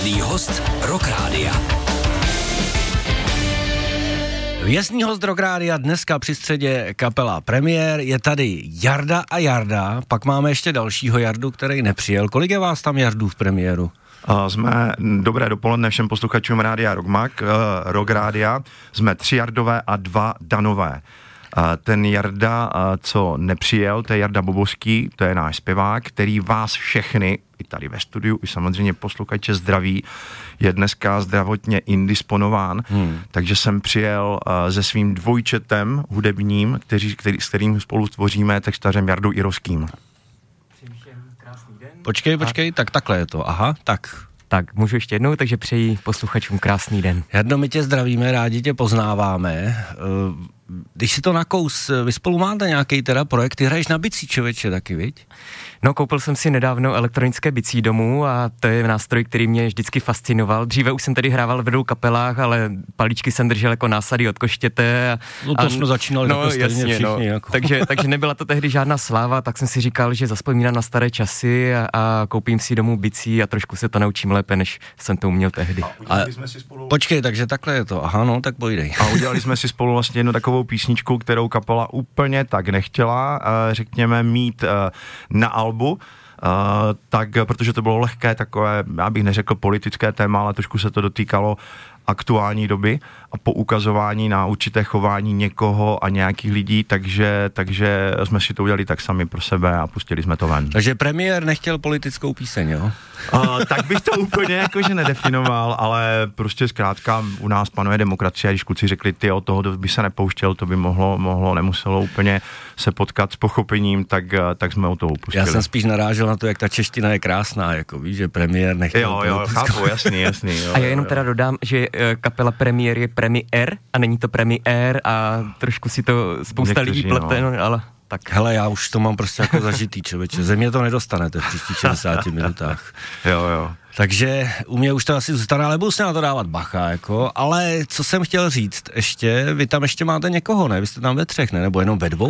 Host Rock Rádia. Vězný host Rock Rádia dneska při středě kapela Premiér, je tady Jarda a Jarda, pak máme ještě dalšího Jardu, který nepřijel. Kolik je vás tam Jardů v Premiéru? Dobré dopoledne všem posluchačům Rádia Rock Rádia. Jsme 3 Jardové a 2 Danové. Ten Jarda, co nepřijel, to je Jarda Bobovský, to je náš zpěvák, který vás všechny, i tady ve studiu, i samozřejmě posluchače zdraví, je dneska zdravotně indisponován, takže jsem přijel se svým dvojčetem hudebním, s kterým spolu tvoříme textařem Jardou Irovským. Počkej, tak takhle je to, aha, tak. Tak, můžu ještě jednou, takže přeji posluchačům krásný den. Jardo, my tě zdravíme, rádi tě poznáváme. Když si to nakous, vy spolu máte nějaký teda projekt, ty hraješ na bicí, člověče, taky, viď? No, koupil jsem si nedávno elektronické bicí domů a to je nástroj, který mě vždycky fascinoval. Dříve už jsem tady hrával v 2 kapelách, ale palíčky jsem držel jako násady od koštěte. No to jsme začínali jako stejně všichni. No. Jako. Takže nebyla to tehdy žádná sláva, tak jsem si říkal, že zavzpomínám na staré časy a koupím si domů bicí a trošku se to naučím lépe, než jsem to uměl tehdy. Počkej, takže takhle je to, aha, no, tak pojdej. A udělali jsme si spolu vlastně jednu takovou písničku, kterou kapela úplně tak nechtěla, řekněme, mít na albu, tak protože to bylo lehké, takové, já bych neřekl politické téma, ale trošku se to dotýkalo aktuální doby a poukazování na určité chování někoho a nějakých lidí, takže jsme si to udělali tak sami pro sebe a pustili jsme to ven. Takže Premiér nechtěl politickou píseň, jo? Tak bych to úplně jakože nedefinoval, ale prostě zkrátka u nás panuje demokracie, když kluci řekli, ty od toho by se nepouštěl, to by nemuselo úplně se potkat s pochopením, tak jsme o toho upustili. Já jsem spíš narážel na to, jak ta čeština je krásná, jako víš, že Premiér nechtěl politickou. Chápu, jasný. Jo, a já jenom teda dodám, že kapela Premiér je Premiér a není to Premiér a trošku si to spousta lidí plete, no, ale tak. Hele, já už to mám prostě jako zažitý, člověče. Ze mě to nedostanete v příštích 60 minutách. Jo. Takže u mě už to asi zůstane, ale budu si na to dávat bacha, jako. Ale co jsem chtěl říct ještě, vy tam ještě máte někoho, ne? Vy jste tam ve 3, ne? Nebo jenom ve 2?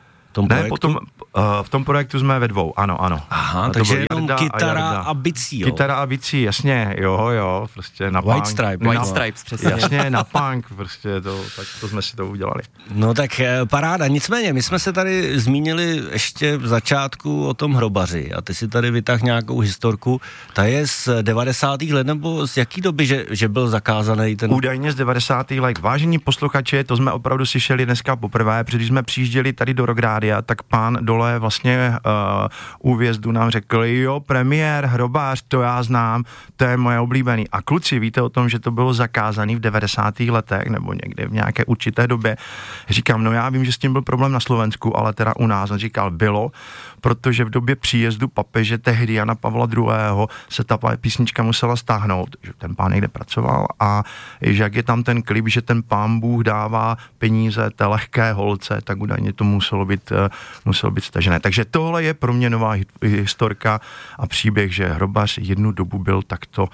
V tom projektu jsme ve 2, ano. Aha, takže jenom kytara a bicí, jo? Kytara a bicí, jasně, jo, prostě na punk. White Stripes, přesně. Jasně, na punk, prostě to jsme si to udělali. No tak paráda, nicméně, my jsme se tady zmínili ještě v začátku o tom hrobaři a ty si tady vytáhl nějakou historku, ta je z 90. let, nebo z jaký doby, že byl zakázaný ten... Údajně z 90. let. Vážení posluchači, to jsme opravdu slyšeli dneska poprvé, protože jsme přijížděli tady do Rock Rádia, tak pán dole vlastně u vjezdu nám řekl, jo, Premiér, hrobář, to já znám, to je moje oblíbený. A kluci, víte o tom, že to bylo zakázané v 90. letech, nebo někde v nějaké určité době. Říkám, no já vím, že s tím byl problém na Slovensku, ale teda u nás, on říkal, bylo, protože v době příjezdu papeže tehdy Jana Pavla II. Se ta písnička musela stáhnout, že ten pán někde pracoval a že jak je tam ten klip, že ten pán Bůh dává peníze té lehké holce, tak údajně to muselo být stažené. Takže tohle je pro mě nová historka a příběh, že hrobař jednu dobu byl takto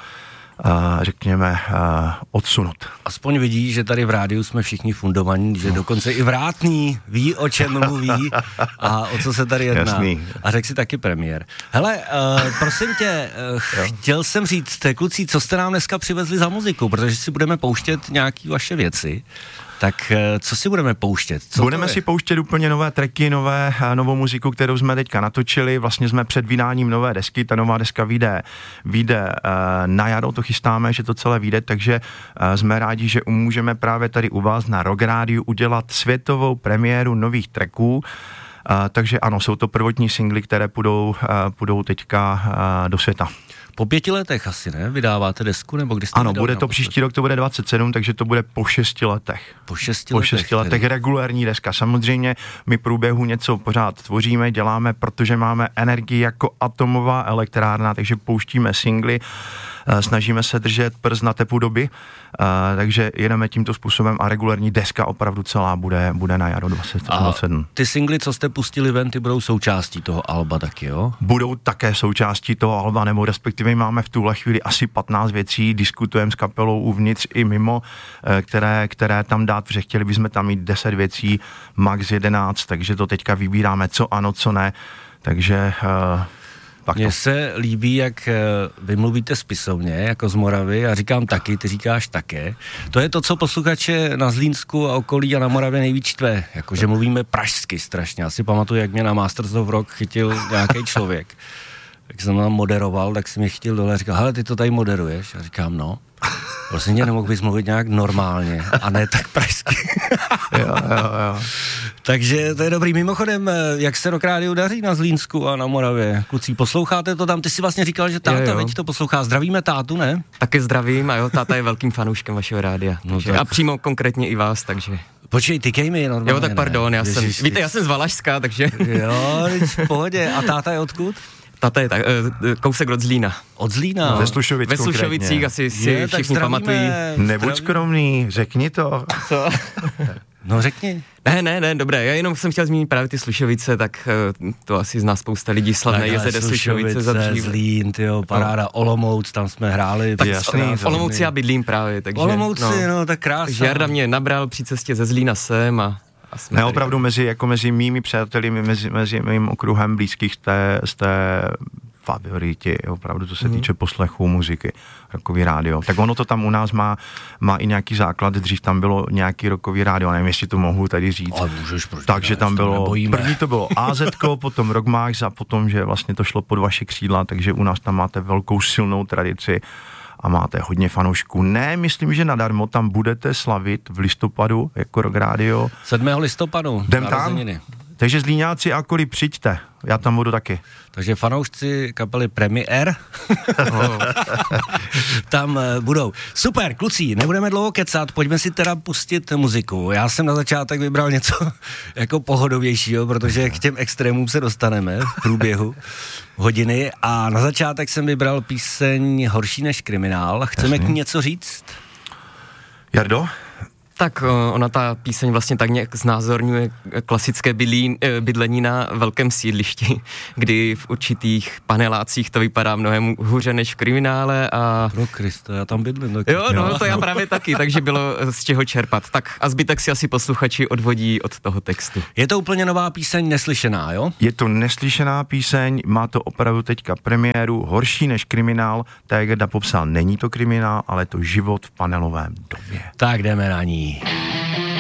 řekněme, odsunut. Aspoň vidí, že tady v rádiu jsme všichni fundovaní, že dokonce i Vrátný ví, o čem mluví a o co se tady jedná. Jasný. A řekl si taky Premiér. Hele, prosím tě, chtěl jsem říct, kluci, co jste nám dneska přivezli za muziku, protože si budeme pouštět nějaký vaše věci. Tak co si budeme pouštět? Budeme si pouštět úplně nové tracky, novou muziku, kterou jsme teďka natočili. Vlastně jsme před vydáním nové desky, ta nová deska vyjde na jaro, to chystáme, že to celé vyjde, takže jsme rádi, že můžeme právě tady u vás na Rock Rádiu udělat světovou premiéru nových tracků. Takže ano, jsou to prvotní singly, které půjdou teďka do světa. Po 5 letech asi, ne? Vydáváte desku, nebo kdy jste ano, bude to příští rok, to bude 27, takže to bude po 6 letech. Po 6 letech regulární deska. Samozřejmě my průběhu něco pořád tvoříme, děláme, protože máme energii jako atomová elektrárna, takže pouštíme singly, snažíme se držet prst na tepu doby, takže jedeme tímto způsobem a regulární deska opravdu celá bude na jaro 2027. Ty singly, co jste pustili ven, ty budou součástí toho alba taky, jo? Budou také součástí toho alba, nebo respektive máme v tuhle chvíli asi 15 věcí, diskutujeme s kapelou uvnitř i mimo, které tam dát, protože chtěli bychom tam mít 10 věcí, max 11, takže to teďka vybíráme, co ano, co ne, takže Mně se líbí, jak vy mluvíte spisovně, jako z Moravy, a říkám taky, ty říkáš také. To je to, co posluchače na Zlínsku a okolí a na Moravě nejvíc štve, jakože mluvíme pražsky strašně. Já si pamatuju, jak mě na Masters of Rock chytil nějaký člověk. Jak jsem tam moderoval, tak si mě chytil dole a říkal, hele, ty to tady moderuješ? A říkám, no. Prosím tě, nemohl bys mluvit nějak normálně a ne tak pražsky. Jo. Takže to je dobrý. Mimochodem, jak se Rock Radio daří na Zlínsku a na Moravě? Kluci, posloucháte to tam? Ty jsi vlastně říkal, že táta, veď to poslouchá. Zdravíme tátu, ne? Taky zdravím a jo, táta je velkým fanouškem vašeho rádia. Takže, a přímo konkrétně i vás, takže... Počkej, tykej mi normálně. Jo, tak pardon, já jsem z Valašska, takže... Jo, v pohodě. A táta je odkud? Táta je tak, kousek od Zlína. Od Zlína? Ve Slušovicích asi si všichni pamatují. Nebuď skromný, řekni to. Co? No řekni. Ne, dobré, já jenom jsem chtěl zmínit právě ty Slušovice, tak to asi zná spousta lidí, slavné JZD Slušovice za dřív. Zlín, tyjo, paráda, Olomouc, tam jsme hráli. Tak v Olomouci já bydlím právě, takže... Olomouci, no tak krásná. Takže Jarda mě nabral při cestě ze Zlína sem a ne, opravdu mezi mými přáteli, mezi mým okruhem blízkých jste favoriti, opravdu, co se týče poslechu muziky, rockový rádio. Tak ono to tam u nás má i nějaký základ, dřív tam bylo nějaký rockový rádio, nevím, jestli to mohu tady říct. Ale můžeš, takže tam bylo, první to bylo AZko, potom Rockmax a potom, že vlastně to šlo pod vaše křídla, takže u nás tam máte velkou silnou tradici a máte hodně fanoušků. Ne, myslím, že nadarmo tam budete slavit v listopadu jako Rock Radio. 7. listopadu. Jdem tam. Takže Zlíňáci, akorýv přijďte, já tam budu taky. Takže fanoušci kapely Premier tam budou. Super, kluci, nebudeme dlouho kecat, pojďme si teda pustit muziku. Já jsem na začátek vybral něco jako pohodovějšího, protože k těm extrémům se dostaneme v průběhu hodiny a na začátek jsem vybral píseň Horší než kriminál. Chceme k ní něco říct? Jardo? Tak ona ta píseň vlastně tak nějak znázorňuje klasické bydlení na velkém sídlišti, kdy v určitých panelácích to vypadá mnohem hůře než v kriminále a... Pro Krista, já tam bydlím taky. Jo, no, to já právě taky, takže bylo z čeho čerpat. Tak a zbytek si asi posluchači odvodí od toho textu. Je to úplně nová píseň, neslyšená, jo? Je to neslyšená píseň, má to opravdu teďka premiéru, Horší než kriminál, tak jak Jarda popsal, není to kriminál, ale to život v panelovém domě. Tak jdeme na ní.